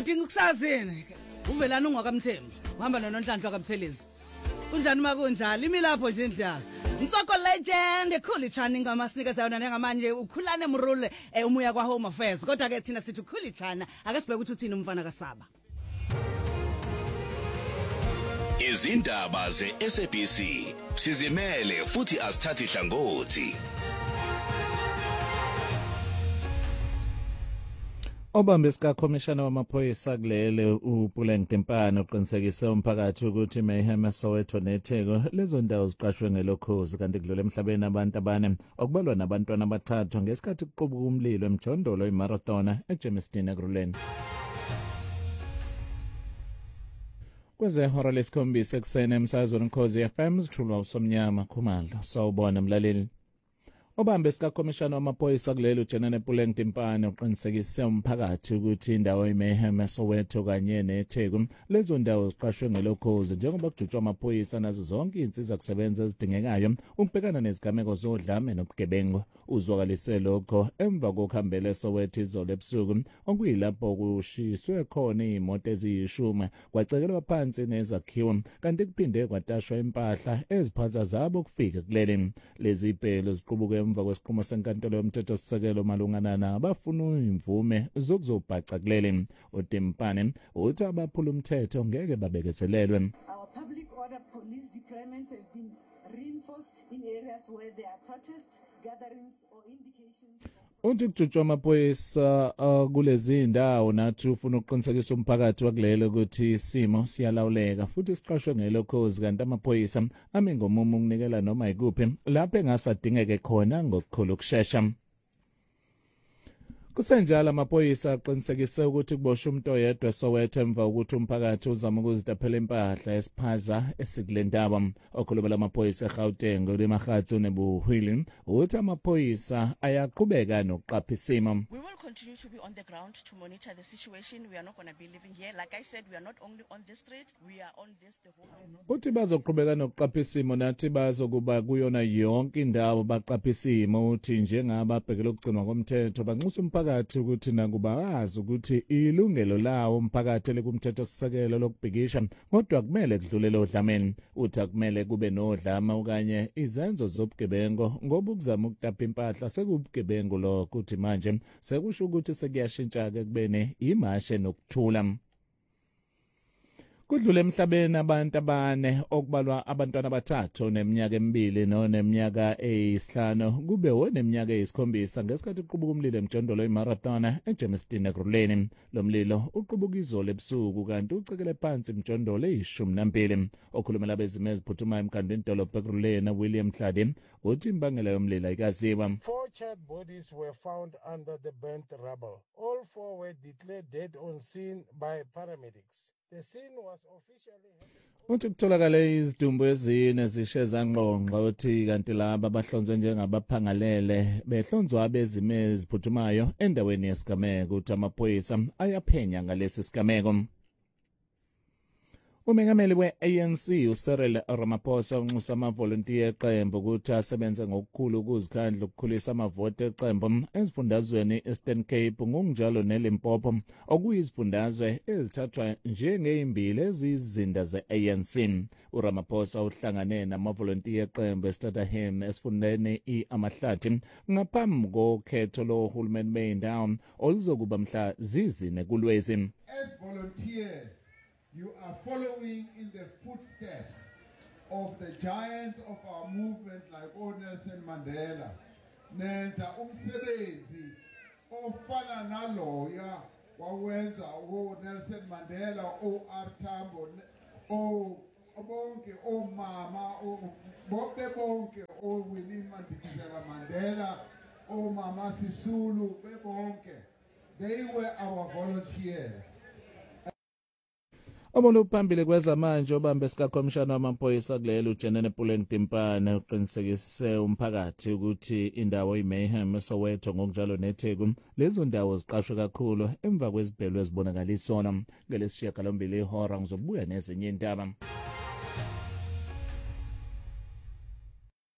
udinga ukusazini uvelana ungakamthembi uhamba noNhlanhla kaMthelezi kunjani makunjalo imi lapho nje njalo Nsoko legend eKhulitshana ngamasinike sayona njengamanje ukhulane mrule umuya kwa Home Affairs kodwa ke thina sithi uKhulitshana ake sibheke ukuthi uthini umfana kaSaba Izindaba ze-SABC sizimele futhi asithathi hlangothi. Obambe sika Commissioner wamaphoyisa kulele uPuleng Tempane uqinisekise umphakathi ukuthi Mayhem Soweto neTheku lezo ndawo ziqashwe ngelokhozi kanti kudlule emhlabeni abantu abane okubalwa nabantwana abathathu ngesikhathi kuqubuka umlilo emjondolo iMarathon eJemiston eGruleni. Kweze hora lesikhombisa ekuseni emsazweni Ukhozi FM sithulwa usomnyama Khumalo sawubona mlaleli. Obambe sika Commissioner wamaphoyisa kulelo uJenene Puleng Tempane uqinisekise umphakathi ukuthi indawo iMayhem Soweto kanye neTheku lezo ndawo ziqashwe ngelokhozi njengoba kujutshwa amaphoyisa nazo zonke insizwa kusebenza ezidingekayo ukubhekana nezigameko zodlame nobugebengu. Uzwakalise lokho emva kokuhambela eSoweto izolo ebusuku okuyilapho kushiswe khona imoto eziyishumi kwacekelwa phansi nezakhiwo kanti kuphinde kwatashwa impahla eziphaza zabo kufika kuleli lezi ibhelo ziqubuke emva kwesiqumo senkantolo yomthetho sisekelo malungana nabafuna imvume zokuzobhaca kuleli uTempane uthi abaphula umthetho ngeke babekezelelwe. Our public order police deployments have been reinforced in areas where there are protests, gatherings or indications uthi kujutshwa amaphoyisa kulezi indawo nathi ufuna ukuqinisekisa umphakathi wakulelo ukuthi isimo siyalawuleka futhi siqashwe ngelokhozi kanti amaphoyisa ame ngomumo ukunikela noma ikuphi lapho engasadingeke khona ngokukhulu ukushesha. Kusenjalo amaphoyisa aqinisekise ukuthi kuboshwe umuntu oyedwa eSoweto emva ukuthi umphakathi uzama ukuzitaphela impahla esiphaza esikulendaba. Okhulumela amaphoyisa eGauteng uLemagatsi uNebuhwili uthi amaphoyisa ayaqhubeka nokuqapha isimo. We will continue to be on the ground to monitor the situation. We are not going to be living here. Like I said, we are not only on this street, we are on this the whole. Uthi bazoqhubeka nokuqapha isimo nathi bazokuba kuyona yonke indawo baqapha isimo uthi njengababhekela ukugcinwa komthetho banxusa umphakathi ukuthi nakuba wazi ukuthi ilungelo lawo umphakathi lekumthetho sisekelo lokubhikisha kodwa kumele kudlulele odlameni. Uthi akumele kube nodlama okanye izenzo zobugebengo ngoba ukuzama ukutapha impahla sekubugebengo lo kuthi manje sekusho ukuthi sekuyashintsha ke kubene imashe nokuthula. Kudlule emhlabeni abantu abane okubalwa abantwana abathathu neminyaka emibili neminyaka eyisihlanu kube oneminyaka eyisikhombisa ngesikhathi kuqubuka umlilo emjondolo iMarathon eJemiston eGruleni. Lo mlilo uqubuka izolo ebusuku kanti ucekele phansi emjondolo eyi12. Okhulumela bezimo eziphuthumayo emkhandweni dolobha eGruleni William Hladi uthi imbangela yomlilo ayikaziwa. 4 charred bodies were found under the burnt rubble. All 4 were declared dead on scene by paramedics. The scene was officially uthi kutholakale izidumbu ezine zishe zangqongqa uthi kanti laba abahlonzwe njengabaphangalele behlonzwa bezimo eziphuthumayo endaweni yesigameko uthi amaphoyisa ayaphenya ngalesi sigameko. Umengameli we-ANC uCyril Ramaphosa unxusa amavolontiya eqembu ukuthi asebenze ngokukhulu ukuzikhandla ukukhulisa amavoti eqembu ezifundazweni Eastern Cape ngokunjalo neLimpopo okuyizifundazwe ezithathwa njengezimbili ezizinda ze-ANC. uRamaphosa uhlangane namavolontiya eqembu eStutterham esifundeni iAmahlathi ngaphambi kokhetho lohulumeni bendawo oluzokuba mhla zizine kuLwezi. As volunteers, you are following in the footsteps of the giants of our movement like Nelson Mandela. Nenza umsebenzi ofana naloya wawenza Nelson Mandela R Tambo bonke omama bonke Winnie Mandela Mama Sisulu bebonke. They were our volunteers. Obolo phambili kwezamanje obambe sika Commissioner wamaphoyisa kulelo uJenene Puleng Tempane uqinisekise umphakathi ukuthi indawo iMayhem Soweto ngokunjalo neTheku lezo ndawo ziqashwe kakhulu emva kwezibhelo ezibonakalisona. Ngelesishiyagalombili ihora ngizobuya nezinye indaba.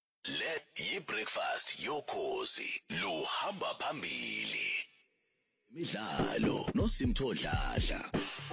Let yi breakfast yokhozi luhamba phambili. Midlalo noSimtho Dladla.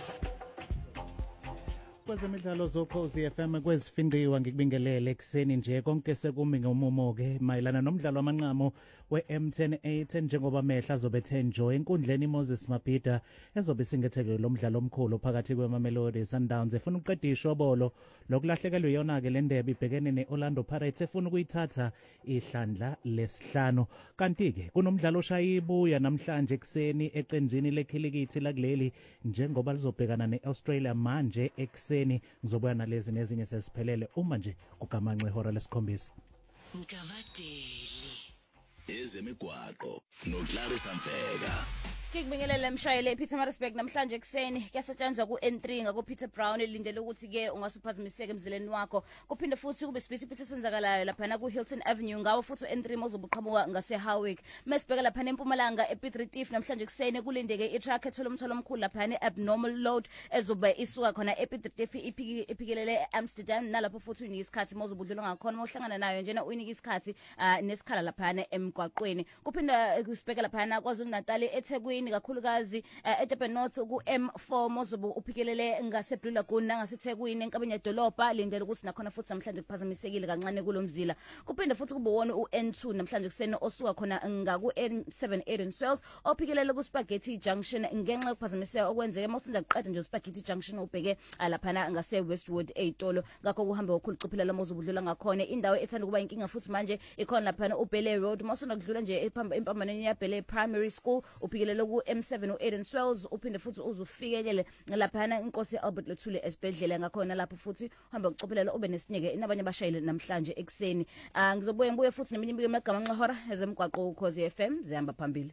Kwezemidlalo zokhozi FM kwezifingqiwa ngikubingelele ekseni nje konke sekumi ngomumo ke mayelana nomdlalo wamanqamo we-M10-8 njengoba mehla zobe 10 Joy enkundleni Moses Mabhida ezobe singetheke lo mdlalo omkhulu phakathi kweMamelodi Sundowns efuna uqeda ishobolo lokulahlekelwa yona ke le ndebe ibhekene neOrlando Pirates efuna ukuyithatha ihlandla lesihlanu kanti ke kunomdlalo oshayibuya namhlanje ekseni eqenjini lekhilikithi lakuleli njengoba lizobhekana neAustralia manje ekseni ngizobuya nalezi nezinye sesiphelele uma nje kugamanxe ihora lesikhombisa Ngavadeli ezemigwaqo noClarissa Mfeka. Kikubingelele mshayele ePietermaritzburg namhlanje ekseni kuyasetshenzwa ku-N3 ngakuPeter Brown elindele ukuthi ke ungasuphazimiseka emzileni wakho kuphinde futhi kube siphithiphithi senzakalayo lapha ku-Hilton Avenue ngawo futhi u-N3 mozobuqhamuka ngase-Howick mesibheka lapha eMpumalanga ePiet Retief namhlanje ekseni kulindeke i-truck ethola umthwalo omkhulu lapha abnormal load ezobe isuka khona ePiet Retief iphikelele eAmsterdam nalapho futhi uyinika isikhathi mozobudlula ngakhona mawuhlangana nayo njena uyinika isikhathi nesikhala lapha emgwaqweni kuphinde kusibheka lapha KwaZulu-Natal eThekwini kakhulukazi eDurban North ku-M4 mozobu uphikelele ngaseBlue Lagoon nangaseThekwini enkabeni yedolobha lindele ukuthi nakhona futhi namhlanje kuphazamisekile kancane kulomzila kuphinde futhi kube wona u-N2 namhlanje kuseni osuka khona ngaku-N7 Eden Swells ophikelele kuSpaghetti Junction ngenxa yokuphazamiseka okwenzeke mawusanda kuqeda nje uSpaghetti Junction ubheke lapha ngase-Westwood ey'tolo ngakho kuhambe okukhulu cuphelela mozobudlula ngakhona indawo ethanda kuba inkinga futhi manje ikhona lapha uBele Road mawusanda kudlula nje empambanweni yaBele Primary School uphikelele ku-M7 u-Eden Swells uphinde futhi uzufikelele lapha inkosi Albert Luthuli esibhedlela ngakhona lapho futhi uhambe ucophelela ube nesineke nabanye abashayeli namhlanje ekseni ngizobuye ngibuye futhi neminye imibiko emagama amahora ezemgwaqo ukhozi FM zihamba phambili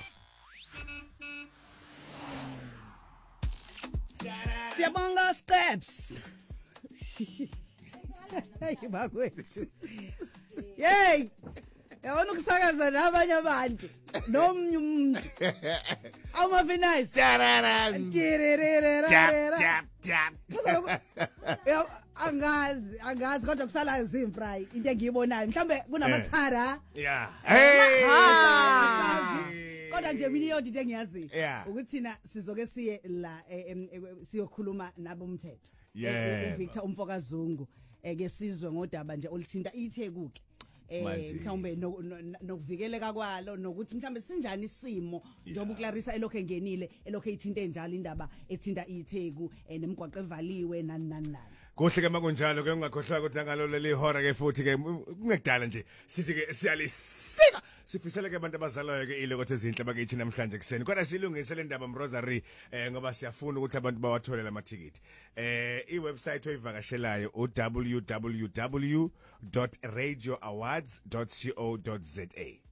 Siyabonga Steps Hey bakwethu Yey yabona ukusakaza nabanye abantu nomnye umuntu Awumafinize Tararan Jap angazi kodwa kusalayo zimfry into engiyibonayo mhlambe kunamathara yeah kodwa nje mina into engiyazi ukuthi thina sizoke siye la siyokhuluma nabomthetho uVictor Umfokazungu ke sizwe ngodaba nje olithinta iThekwini mhlawumbe nokuvikeleka kwalo nokuthi mhlambe sinjani isimo njengoba uClarissa elokho engenile elokho ethinte njalo indaba ethinta iTheku nemigwaqo evaliwe nani kuhle ke makunjalo ke ungakhohlwa ukuthi ngalo leli hora ke futhi ke kungekudala nje sithi ke siyalisika sifisele ke abantu abazalayo ke ilokho ezinhle bakithi namhlanje kuseni kodwa silungise le ndaba Rosary ngoba siyafuna ukuthi abantu bawathole lamathikithi iwebsite oyivakashelayo www.radioawards.co.za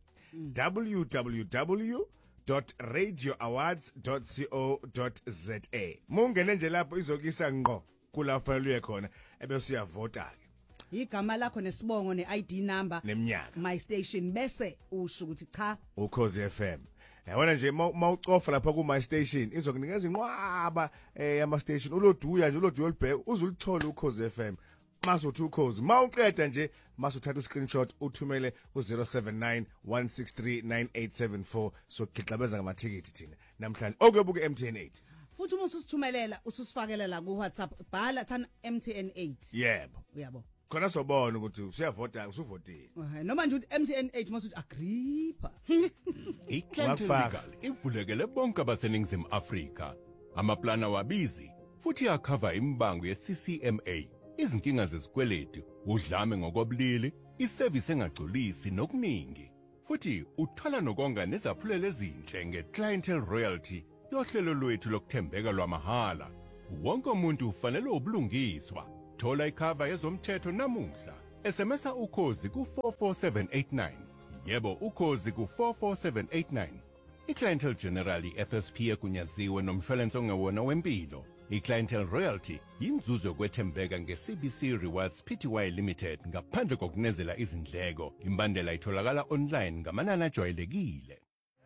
www.radioawards.co.za mungene nje lapho izokisa ngqo kulapha luye khona ebese uyavota ke igama lakho nesibongo neID number neminyaka my station bese usho ukuthi cha ukhozi FM yabona nje mawucofa lapha ku my station izokunikeza inqwaba yama station uloduya nje uloduya olibheka uzulithola ukhozi FM masuthi ukhozi mawuqeda nje masuthatha screenshot uthumele ku0791639874 sokugixabeza ngamathikithi thina namhlanje okuyobuka MTN8 futhi uma ususithumelela ususifakela la ku WhatsApp bhala thana MTN8 yebo uyabo khona sobona ukuthi usiyavota usuvotile noma nje ukuthi MTN8 masuthi Agrippa iClientele ivulekele bonke abaseningizimu Afrika amaplana wabizi futhi yakhava imbango yeCCMA izinkinga zezikweletu udlame ngokobulili iservice engagculisi nokuningi futhi uthola nokonga nezaphulelo ezinhle ngeClientele Royalty yohlelo lwethu lokuthembeka lwamahala wonke umuntu ufanele ubulungiswa thola ikhava yezomthetho namuhla SMS ukhozi ku44789 yebo ukhozi ku44789 iClientele General FSP egunyaziwe nomshwalense ongewona wempilo iClientele Royalty yinzuzo yokwethembeka ngeCBC Rewards Pty Limited ngaphandle kokunezela izindleko imbandela itholakala online ngamanani ajwayelekile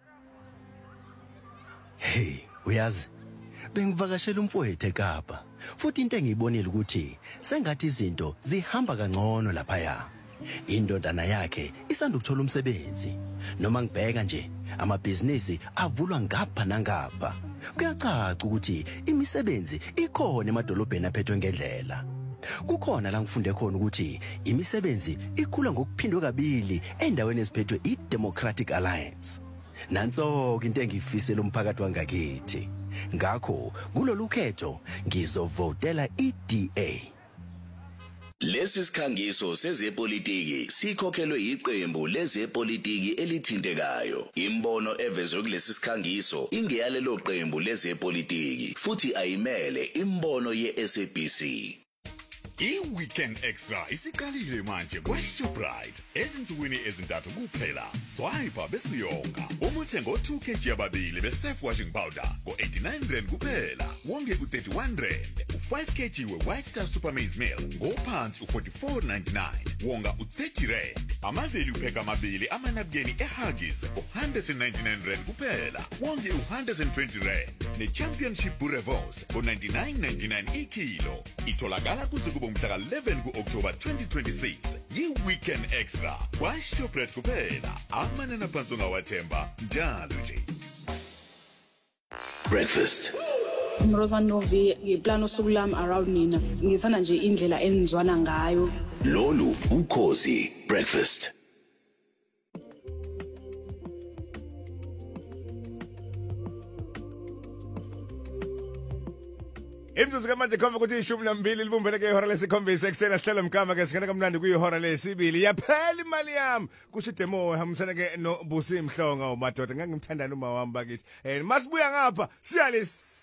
Hey uyazi bengivakashela umfowethu eKapa futhi into engiyibonile ukuthi sengathi izinto zihamba kangcono lapha ya indodana yakhe isandukuthola umsebenzi. Noma ngibheka nje amabhizinisi avulwa ngapha nangapha. Kuyacaca ukuthi imisebenzi ikhona emadolobheni aphethwe ngendlela. Kukhona la ngifunde khona ukuthi imisebenzi ikhula ngokuphindwe kabili endaweni eziphethwe iDemocratic Alliance. Nanso into engifisela umphakathi wangakithi. Ngakho kulolu khetho ngizovotela iDA. Lesi sikhangiso sezepolitiki sikhokhelwe iqembu lezepolitiki elithintekayo. Imbono evezwe kulesi sikhangiso ingeyalelo qembu lezepolitiki futhi ayimele imbono yeSABC. I-Weekend Extra isiqalile manje kwa-Shoprite. Ezinsukwini ezintathu kuphela. Swipe bese uyonga. Uma uthenga 2 kg yababili be-Safe Washing Powder ngo-R89 kuphela. Wonge u-R31. U-5 kg we-White Star Super Maize Meal ngophansi u-R44.99. Wonga u-R30. Ama-value pack amabili amanabukeni e-Huggies u-R199 kuphela. Wonge u-R120. Ne-Championship Boerewors ngo-99.99 ikilo. Itholakala kuze kube umhla ka-11 ku-October 2026. Yi-Weekend Extra kwa-Shoprite kuphela. Amanani aphansi ongawathemba njalo nje. Breakfast. Rosa Novi ngiplana usuku lami around nina. Ngizana nje indlela enizwana ngayo. Lolu Ukhozi Breakfast. Imzuzu kamanje khomba ukuthi 12 libumbeleke ihora lesikhombisa eksena sihlelo mgama ke singena kamnandi kuyihora lesibili yaphela imali yami kusho demo hamsana ke no Busi Mhlonga umadoda ngangimthandana uma wami bakithi masibuya ngapha siyale